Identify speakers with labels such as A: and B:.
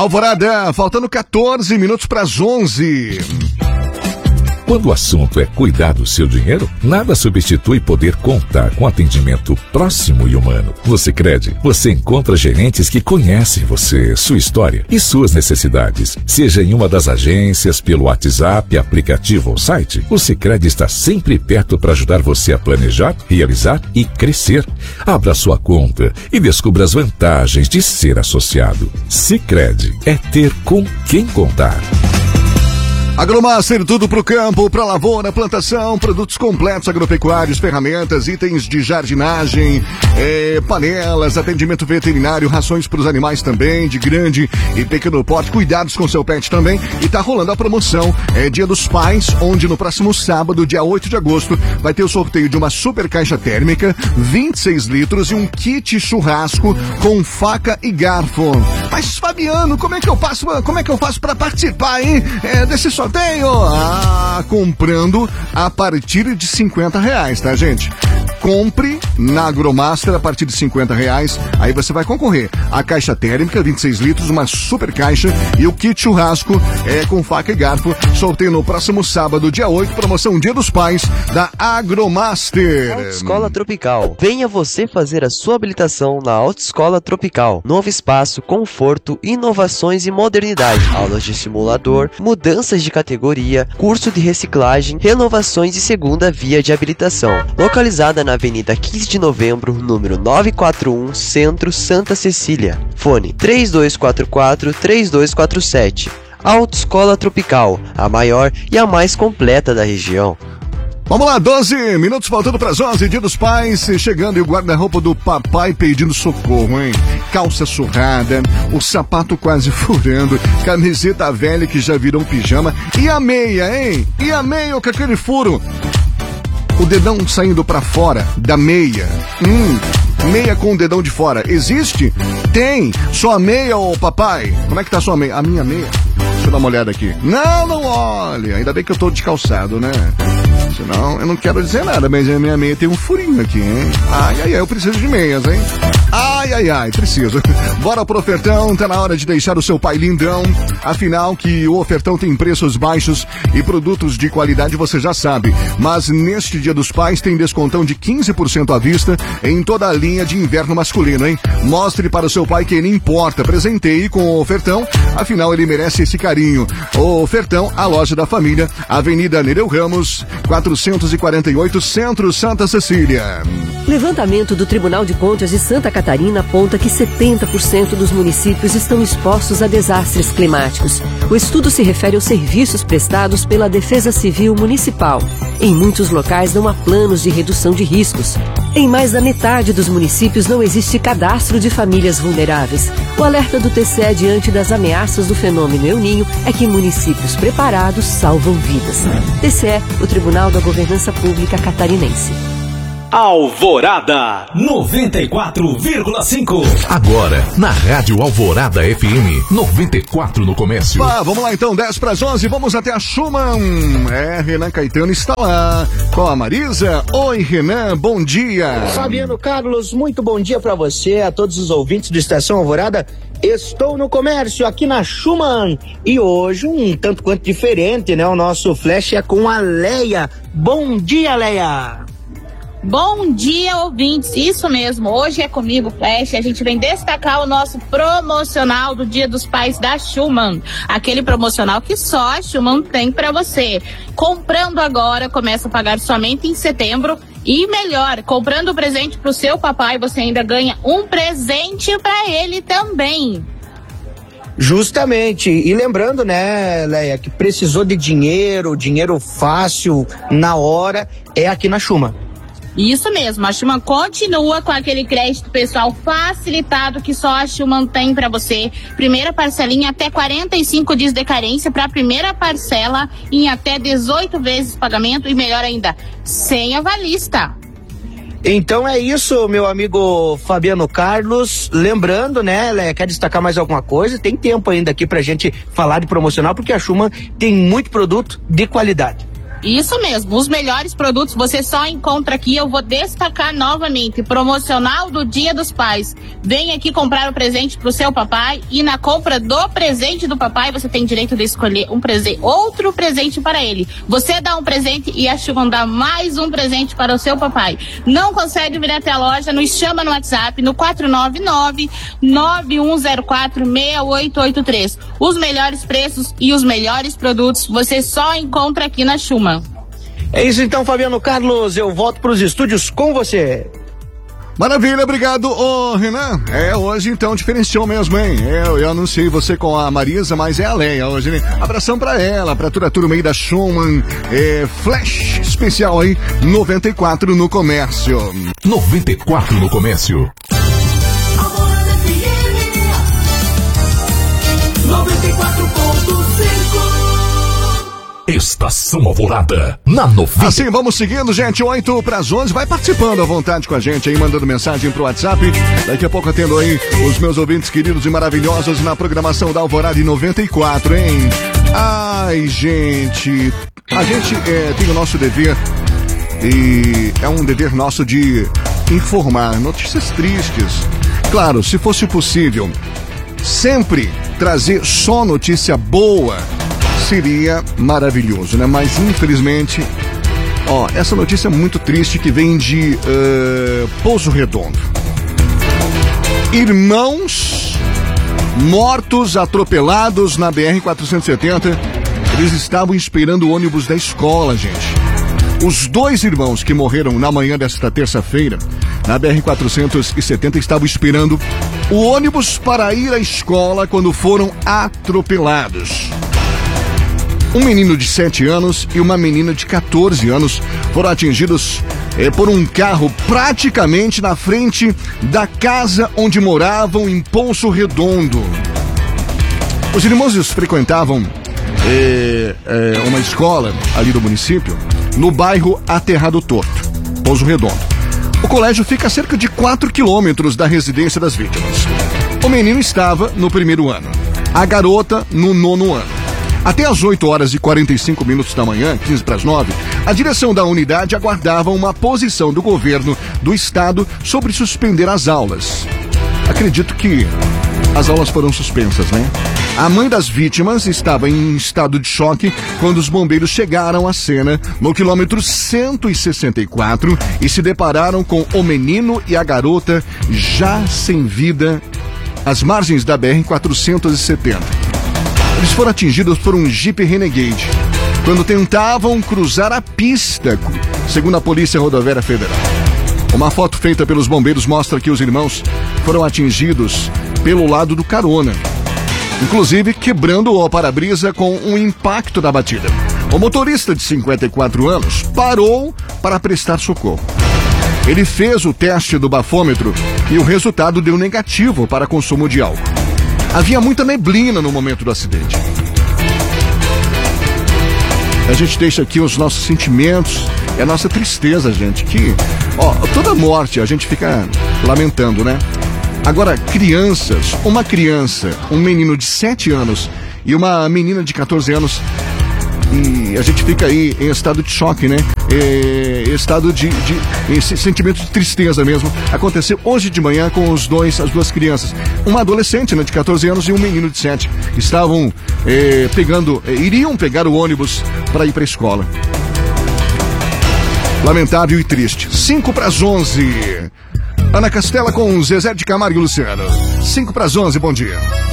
A: Alvorada, faltando 14 minutos para as 11.
B: Quando o assunto é cuidar do seu dinheiro, nada substitui poder contar com atendimento próximo e humano. No Sicredi, você encontra gerentes que conhecem você, sua história e suas necessidades. Seja em uma das agências, pelo WhatsApp, aplicativo ou site, o Sicredi está sempre perto para ajudar você a planejar, realizar e crescer. Abra sua conta e descubra as vantagens de ser associado. Sicredi é ter com quem contar.
A: Agromaster, tudo pro campo, pra lavoura, plantação, produtos completos agropecuários, ferramentas, itens de jardinagem, panelas, atendimento veterinário, rações pros animais também, de grande e pequeno porte, cuidados com seu pet também. E tá rolando a promoção, Dia dos Pais, onde no próximo sábado, dia 8 de agosto, vai ter o sorteio de uma super caixa térmica, 26 litros e um kit churrasco com faca e garfo. Mas, Fabiano, como é que eu faço pra participar, hein, desse sorteio? Comprando a partir de R$50, tá, gente? Compre na Agromaster a partir de R$50, aí você vai concorrer a caixa térmica, 26 litros, uma super caixa e o kit churrasco com faca e garfo. Sorteio no próximo sábado, dia 8, promoção Dia dos Pais da Agromaster.
C: Autoescola Tropical. Venha você fazer a sua habilitação na Autoescola Tropical. Novo espaço, conforto, inovações e modernidade. Aulas de simulador, mudanças de categoria, curso de reciclagem, renovações e segunda via de habilitação. Localizada na Avenida 15 de Novembro, número 941, Centro, Santa Cecília. Fone 3244-3247. Autoescola Tropical, a maior e a mais completa da região.
A: Vamos lá, 12 minutos faltando para as 11, Dia dos Pais, chegando e o guarda-roupa do papai pedindo socorro, hein? Calça surrada, o sapato quase furando, camiseta velha que já virou um pijama, e a meia, hein? E a meia com aquele furo? O dedão saindo pra fora da meia. Meia com o dedão de fora. Existe? Tem. Só a meia, ô papai. Como é que tá a sua meia? A minha meia? Deixa eu dar uma olhada aqui. Não olha. Ainda bem que eu tô descalçado, né? Senão, eu não quero dizer nada, mas a minha meia tem um furinho aqui, hein? Ai, eu preciso de meias, hein? Ai, preciso. Bora pro ofertão, tá na hora de deixar o seu pai lindão. Afinal, que o ofertão tem preços baixos e produtos de qualidade, você já sabe. Mas neste Dia dos Pais tem descontão de 15% à vista em toda a linha de inverno masculino, hein? Mostre para o seu pai que ele importa. Presenteie com o ofertão, afinal ele merece esse carinho. O ofertão, a loja da família, Avenida Nereu Ramos, 448, Centro, Santa Cecília.
D: Levantamento do Tribunal de Contas de Santa Catarina aponta que 70% dos municípios estão expostos a desastres climáticos. O estudo se refere aos serviços prestados pela Defesa Civil Municipal. Em muitos locais não há planos de redução de riscos. Em mais da metade dos municípios não existe cadastro de famílias vulneráveis. O alerta do TCE diante das ameaças do fenômeno El Niño é que municípios preparados salvam vidas. TCE, o Tribunal da Governança Pública Catarinense.
E: Alvorada 94,5.
B: Agora, na Rádio Alvorada FM 94 no comércio.
A: Vamos lá então, 10 para as 11, vamos até a Schumann. Renan Caetano está lá com a Marisa. Oi, Renan, bom dia.
F: Fabiano Carlos, muito bom dia para você, a todos os ouvintes do Estação Alvorada. Estou no comércio aqui na Schumann e hoje um tanto quanto diferente, né? O nosso flash é com a Leia. Bom dia, Leia.
G: Bom dia, ouvintes. Isso mesmo, hoje é comigo, Flash. A gente vem destacar o nosso promocional do Dia dos Pais da Schumann. Aquele promocional que só a Schumann tem para você. Comprando agora, começa a pagar somente em setembro. E melhor, comprando o presente pro seu papai, você ainda ganha um presente para ele também.
F: Justamente, e lembrando, né, Leia, que precisou de dinheiro fácil, na hora, é aqui na Schumann.
G: Isso mesmo, a Schumann continua com aquele crédito pessoal facilitado que só a Schumann tem para você. Primeira parcelinha até 45 dias de carência para a primeira parcela em até 18 vezes pagamento e melhor ainda, sem avalista.
F: Então é isso, meu amigo Fabiano Carlos. Lembrando, né, Leia, quer destacar mais alguma coisa? Tem tempo ainda aqui pra gente falar de promocional, porque a Schumann tem muito produto de qualidade.
G: Isso mesmo, os melhores produtos você só encontra aqui. Eu vou destacar novamente, promocional do Dia dos Pais. Vem aqui comprar o presente pro seu papai e na compra do presente do papai você tem direito de escolher outro presente para ele. Você dá um presente e a Schumann dá mais um presente para o seu papai. Não consegue vir até a loja? Nos chama no WhatsApp no 499-9104-6883. Os melhores preços e os melhores produtos você só encontra aqui na Schumann.
F: É isso então, Fabiano Carlos, eu volto para os estúdios com você.
A: Maravilha, obrigado, ô Renan. Hoje então diferenciou mesmo, hein? Eu anunciei você com a Marisa, mas é a Leia hoje, né? Abração pra ela, pra toda a turma aí da Schumann. Flash especial aí, 94 no comércio.
B: 94 no comércio.
E: 94.5.
B: Estação Alvorada, na 90.
A: Assim, vamos seguindo, gente, 8:11, vai participando à vontade com a gente aí, mandando mensagem pro WhatsApp. Daqui a pouco atendo aí os meus ouvintes queridos e maravilhosos na programação da Alvorada em 94, hein? Ai, gente, a gente tem o nosso dever, e é um dever nosso de informar notícias tristes. Claro, se fosse possível, sempre trazer só notícia boa, seria maravilhoso, né? Mas infelizmente, essa notícia é muito triste que vem de Pouso Redondo. Irmãos mortos, atropelados na BR-470. Eles estavam esperando o ônibus da escola, gente. Os dois irmãos que morreram na manhã desta terça-feira na BR-470 estavam esperando o ônibus para ir à escola quando foram atropelados. Um menino de 7 anos e uma menina de 14 anos foram atingidos por um carro praticamente na frente da casa onde moravam em Pouso Redondo. Os irmãos frequentavam uma escola ali do município, no bairro Aterrado Torto, Pouso Redondo. O colégio fica a cerca de 4 quilômetros da residência das vítimas. O menino estava no 1º ano, a garota no 9º ano. Até às 8h45 da manhã, 8:45, a direção da unidade aguardava uma posição do governo do estado sobre suspender as aulas. Acredito que as aulas foram suspensas, né? A mãe das vítimas estava em estado de choque quando os bombeiros chegaram à cena no quilômetro 164 e se depararam com o menino e a garota já sem vida às margens da BR-470. Eles foram atingidos por um Jeep Renegade quando tentavam cruzar a pista, segundo a Polícia Rodoviária Federal. Uma foto feita pelos bombeiros mostra que os irmãos foram atingidos pelo lado do carona, inclusive quebrando o para-brisa com um impacto da batida. O motorista de 54 anos parou para prestar socorro. Ele fez o teste do bafômetro e o resultado deu negativo para consumo de álcool. Havia muita neblina no momento do acidente. A gente deixa aqui os nossos sentimentos e a nossa tristeza, gente, que, toda morte a gente fica lamentando, né? Agora, crianças, uma criança, um menino de 7 anos e uma menina de 14 anos, e a gente fica aí em estado de choque, né? Estado de esse sentimento de tristeza mesmo. Aconteceu hoje de manhã com as duas crianças. Uma adolescente, né, de 14 anos e um menino de 7. Estavam iriam pegar o ônibus para ir para a escola. Lamentável e triste. 9:55. Ana Castela com Zezé de Camargo e Luciano. 9:55, bom dia.